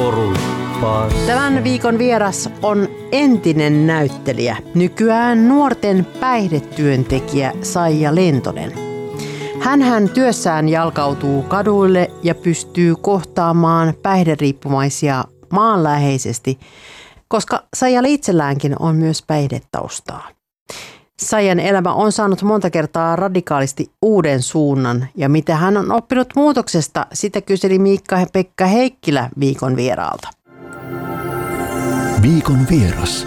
Tämän viikon vieras on entinen näyttelijä, nykyään nuorten päihdetyöntekijä Saija Lentonen. Hänhän työssään jalkautuu kaduille ja pystyy kohtaamaan päihderiippumaisia maanläheisesti, koska Saijalla itselläänkin on myös päihdetaustaa. Saijan elämä on saanut monta kertaa radikaalisti uuden suunnan, ja mitä hän on oppinut muutoksesta, sitä kyseli Miikka-Pekka Heikkilä viikon vieraalta. Viikon vieras.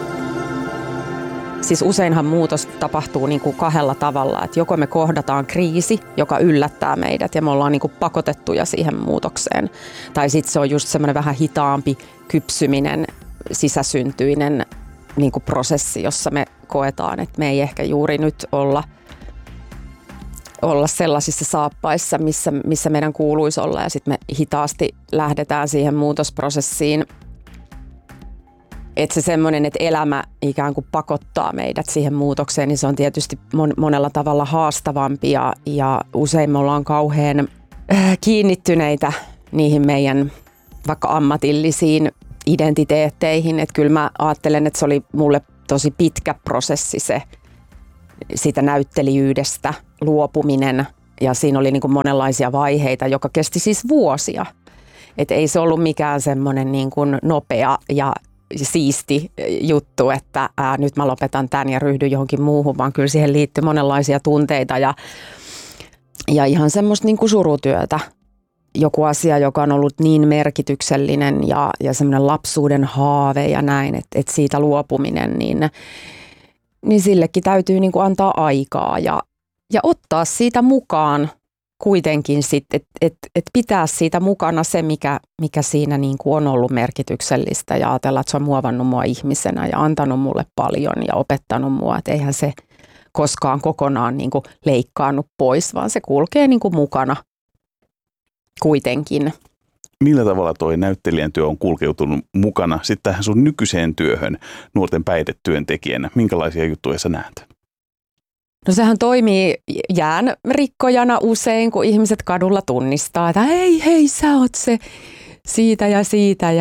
Siis useinhan muutos tapahtuu niin kuin kahdella tavalla, että joko me kohdataan kriisi, joka yllättää meidät ja me ollaan niin kuin pakotettuja siihen muutokseen. Tai sitten se on just semmoinen vähän hitaampi kypsyminen, sisäsyntyinen niin kuin prosessi, jossa me koetaan, että me ei ehkä juuri nyt olla sellaisissa saappaissa, missä meidän kuuluisi olla, ja sitten me hitaasti lähdetään siihen muutosprosessiin. Että se semmoinen, että elämä ikään kuin pakottaa meidät siihen muutokseen, niin se on tietysti monella tavalla haastavampi, ja usein me ollaan kauhean kiinnittyneitä niihin meidän vaikka ammatillisiin identiteetteihin. Että kyllä mä ajattelen, että se oli mulle tosi pitkä prosessi se siitä näyttelijyydestä luopuminen, ja siinä oli niin kuin monenlaisia vaiheita, joka kesti siis vuosia. Että ei se ollut mikään semmoinen niin kuin nopea ja siisti juttu, että nyt mä lopetan tämän ja ryhdyn johonkin muuhun, vaan kyllä siihen liittyy monenlaisia tunteita ja ihan semmoista niin kuin surutyötä. Joku asia, joka on ollut niin merkityksellinen ja semmoinen lapsuuden haave ja näin, että siitä luopuminen, niin sillekin täytyy niin kuin antaa aikaa ja ottaa siitä mukaan kuitenkin sitten, että pitää siitä mukana se, mikä siinä niin kuin on ollut merkityksellistä, ja ajatella, että se on muovannut mua ihmisenä ja antanut mulle paljon ja opettanut mua, että eihän se koskaan kokonaan niin kuin leikkaannut pois, vaan se kulkee niin kuin mukana kuitenkin. Millä tavalla toi näyttelijän työ on kulkeutunut mukana sitten tähän sun nykyiseen työhön nuorten päihdetyöntekijänä? Minkälaisia juttuja sä näet? No sehän toimii jäänrikkojana usein, kun ihmiset kadulla tunnistaa, että hei, sä oot se siitä ja siitä,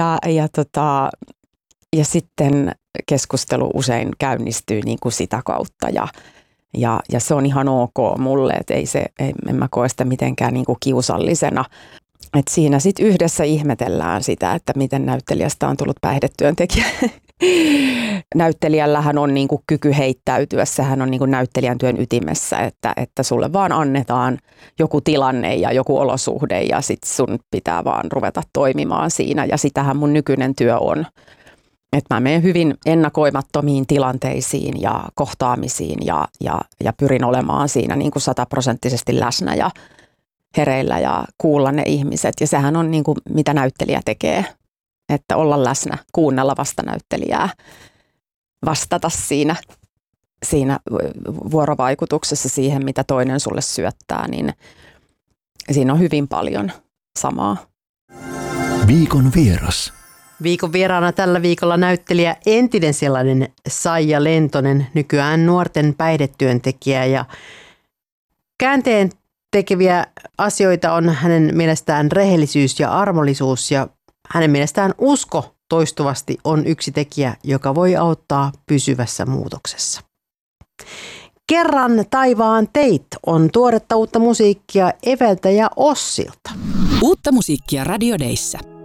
ja sitten keskustelu usein käynnistyy niin kuin sitä kautta, ja se on ihan ok mulle, että en mä koe sitä mitenkään niin kuin kiusallisena. Et siinä sitten yhdessä ihmetellään sitä, että miten näyttelijästä on tullut päihdetyöntekijä. Näyttelijällähän on niinku kyky heittäytyä, sehän on niinku näyttelijän työn ytimessä, että sulle vaan annetaan joku tilanne ja joku olosuhde ja sitten sun pitää vaan ruveta toimimaan siinä, ja sitähän mun nykyinen työ on. Että mä menen hyvin ennakoimattomiin tilanteisiin ja kohtaamisiin ja pyrin olemaan siinä niinku 100% läsnä ja hereillä ja kuulla ne ihmiset, ja sehän on niinku mitä näyttelijä tekee. Että olla läsnä, kuunnella vastanäyttelijää, vastata siinä vuorovaikutuksessa siihen, mitä toinen sulle syöttää, niin siinä on hyvin paljon samaa. Viikon vieras. Viikon vieraana tällä viikolla näyttelijä, entinen sellainen Saija Lentonen, nykyään nuorten päihdetyöntekijä, ja käänteen tekeviä asioita on hänen mielestään rehellisyys ja armollisuus, ja hänen mielestään usko toistuvasti on yksi tekijä, joka voi auttaa pysyvässä muutoksessa. Kerran taivaan teit on tuoretta uutta musiikkia Eveltä ja Ossilta. Uutta musiikkia Radio Dayssä.